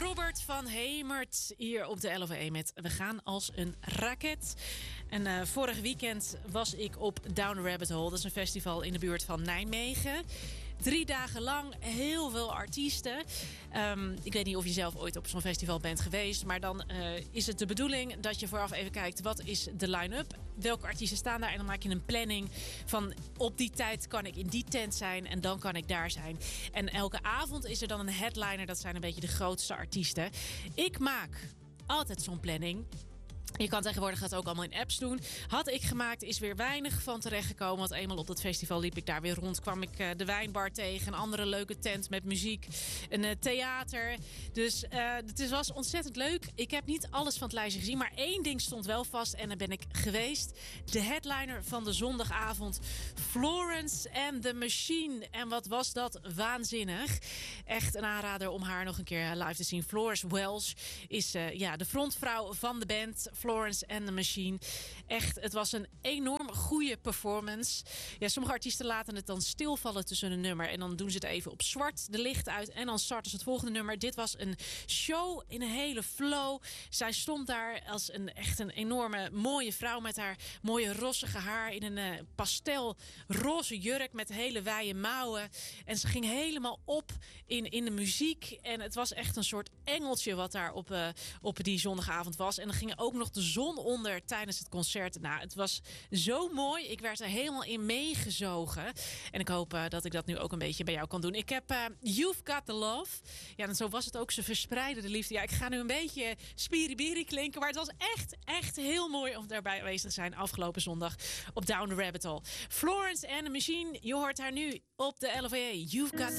Robert van Hemert hier op de LOVE met We gaan als een raket. En vorig weekend was ik op Down the Rabbit Hole. Dat is een festival in de buurt van Nijmegen. 3 dagen lang heel veel artiesten. Ik weet niet of je zelf ooit op zo'n festival bent geweest. Maar dan is het de bedoeling dat je vooraf even kijkt... wat is de line-up? Welke artiesten staan daar? En dan maak je een planning van... op die tijd kan ik in die tent zijn en dan kan ik daar zijn. En elke avond is er dan een headliner. Dat zijn een beetje de grootste artiesten. Ik maak altijd zo'n planning... Je kan tegenwoordig dat ook allemaal in apps doen. Had ik gemaakt, is weer weinig van terechtgekomen. Want eenmaal op dat festival liep ik daar weer rond. Kwam ik de wijnbar tegen. Een andere leuke tent met muziek. Een theater. Dus het was ontzettend leuk. Ik heb niet alles van het lijstje gezien. Maar 1 ding stond wel vast. En daar ben ik geweest. De headliner van de zondagavond. Florence and the Machine. En wat was dat waanzinnig. Echt een aanrader om haar nog een keer live te zien. Florence Welch is de frontvrouw van de band. Florence and the Machine. Echt, het was een enorm goede performance. Ja, sommige artiesten laten het dan stilvallen tussen een nummer. En dan doen ze het even op zwart, de licht uit. En dan starten ze het volgende nummer. Dit was een show in een hele flow. Zij stond daar als een enorme mooie vrouw met haar mooie rossige haar. In een pastelroze jurk met hele wijde mouwen. En ze ging helemaal op in de muziek. En het was echt een soort engeltje wat daar op die zondagavond was. En dan ging ook nog de zon onder tijdens het concert. Nou, het was zo mooi. Ik werd er helemaal in meegezogen. En ik hoop dat ik dat nu ook een beetje bij jou kan doen. Ik heb You've Got the Love. Ja, en zo was het ook. Ze verspreiden de liefde. Ja, ik ga nu een beetje spiribiri klinken. Maar het was echt heel mooi om daarbij aanwezig te zijn afgelopen zondag op Down the Rabbit Hole. Florence and the Machine. Je hoort haar nu op de LOVE. You've Got the